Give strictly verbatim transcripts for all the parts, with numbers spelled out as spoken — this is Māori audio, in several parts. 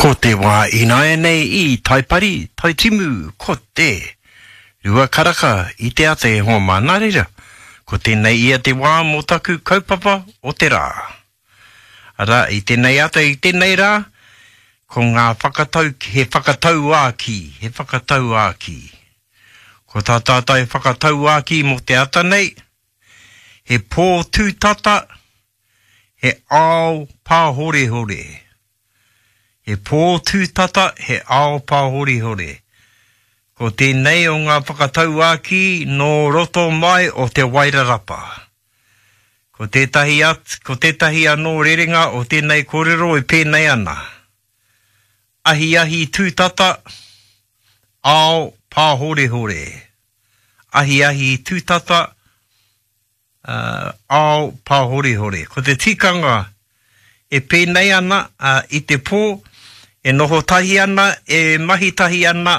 Ko te wā ina e nei I taipari, taitimu, ko te. Rua karaka I te ate e hoa manarira. Ko tēnei ia te wā mō taku kaupapa o te rā. Ara I tēnei ate I tēnei rā, ko ngā whakatau, he whakatau āki, he whakatau āki. Ko tā tātai whakatau āki mō te ata nei, he pō tūtata, he ao pāhore hore. He pō tūtata, he ao pāhore hore. Ko tēnei o ngā whakatau āki no roto mai o te Wairarapa. Ko tētahi, at, ko tētahi anō rerenga o tēnei kōrero I pēnei ana. Ahi ahi tūtata, ao pāhore hore. Ahi ahi tūtata, uh, ao pāhore hore. Ko te tikanga e pēnei ana uh, I te pō, e noho tahi ana, e mahi tahi ana,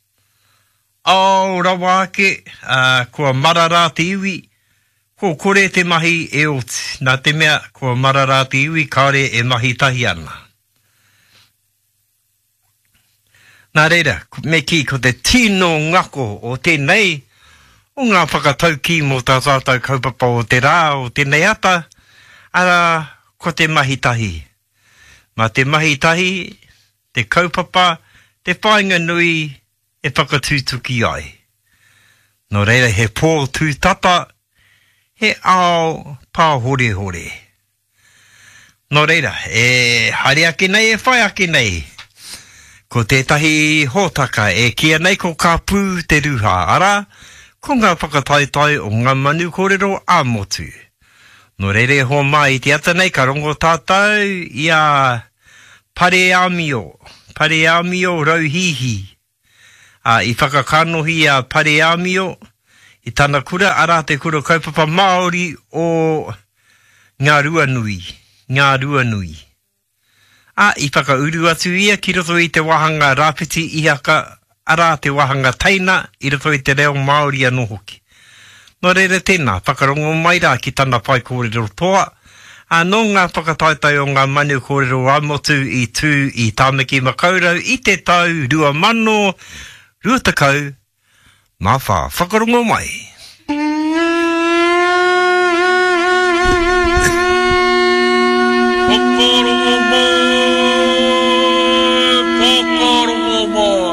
au rawa ake, uh, kua marara te iwi, ko kore te mahi e oti, nā te mea kua marara te iwi, kāre e mahi tahi ana. Nā reira, me ki ko te tino ngako o tēnei, o ngā whakatau ki mō tā tātou kaupapa o te rā, o tēnei ata, ara ko te mahi tahi. Ma te mahi tahi, te kaupapa, te whainga nui, e whakatūtuki ai. Nō reira, he pō tūtata, he ao pāhore hore. Nō reira, e haere ake nei, e whai ake nei. Ko tētahi hōtaka, e kia nei ko ka pū te ruha. Ara, ko ngā whakataitai o ngā manu kōrero āmotu. Nō reire ho mai te ata nei, ka rongo tātou, ia pare amio, pare amio rauhihi. Uh, I whakakanohi a pare amio, I tana kura, ara te kura kaupapa Māori o ngā ruanui, ngā ruanui. A, I whakauru atu ia, ki roto I te wahanga rāpiti ihaka, ara te wahanga taina, I roto I te reo Māori anō hoki. Nō reira tēnā, whakarongo mai rā ki tana whai kōrero toa, a no ngā whakataitai o ngā manu kōrero amotu I tū I Tāmaki Makaurau, I te tau rua mano, rua takau, mā whā, whakarongo mai. Kokoro